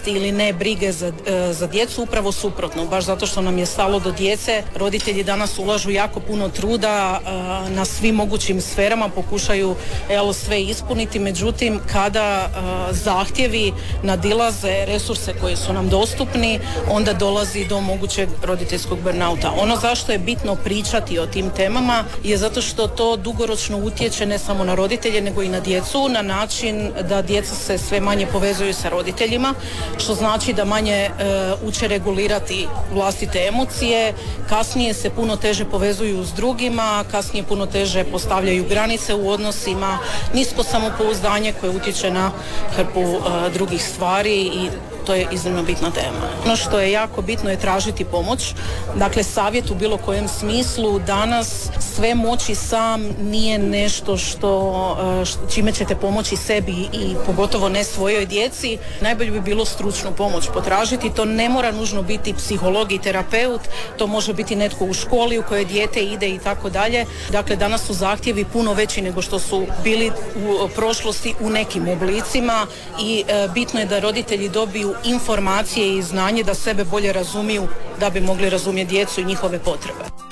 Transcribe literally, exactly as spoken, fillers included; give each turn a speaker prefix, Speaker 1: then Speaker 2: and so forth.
Speaker 1: svijesti ili ne brige za, za djecu, upravo suprotno, baš zato što nam je stalo do djece. Roditelji danas ulažu jako puno truda na svim mogućim sferama, pokušaju evo, sve ispuniti, međutim kada zahtjevi nadilaze resurse koji su nam dostupni, onda dolazi do mogućeg roditeljskog burnouta. Ono zašto je bitno pričati o tim temama je zato što to dugoročno utječe ne samo na roditelje nego i na djecu, na način da djeca se sve manje povezuju sa roditeljima, što znači da manje e, uče regulirati vlastite emocije, kasnije se puno teže povezuju s drugima, kasnije puno teže postavljaju granice u odnosima, nisko samopouzdanje koje utječe na hrpu e, drugih stvari i to je iznimno bitna tema. Ono što je jako bitno je tražiti pomoć, dakle savjet u bilo kojem smislu. Danas sve moći sam nije nešto što, čime ćete pomoći sebi i pogotovo ne svojoj djeci. Najbolje bi bilo stručnu pomoć potražiti, to ne mora nužno biti psiholog i terapeut, to može biti netko u školi u kojoj dijete ide i tako dalje. Dakle, danas su zahtjevi puno veći nego što su bili u prošlosti u nekim oblicima i e, bitno je da roditelji dobiju informacije i znanje da sebe bolje razumiju da bi mogli razumjeti djecu i njihove potrebe.